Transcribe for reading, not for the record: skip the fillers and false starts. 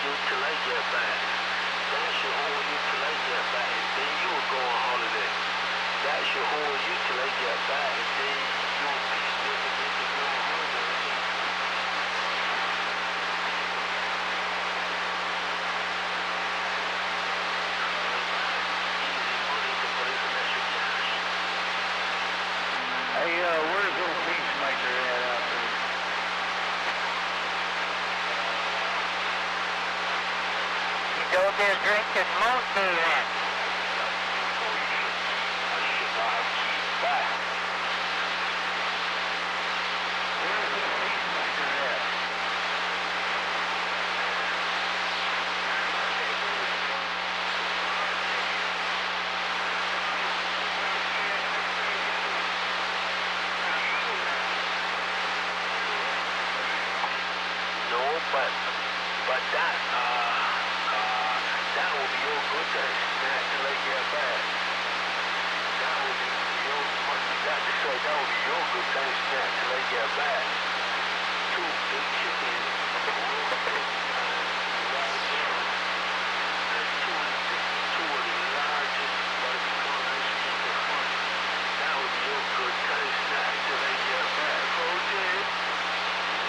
you till I get back. That should hold you till I get back, and then you will go on holiday. That should hold you till I get back, and then you will be slipping into go on holiday. Hey, where's old Peacemaker at out there? He's out there drinking monkey then. I should not have keep back. Where's old Peacemaker at? No, but that will be your good day. Snack till I get back. That will be your must be that to say that will be your good day. Snack till I get back. 2 big chickens.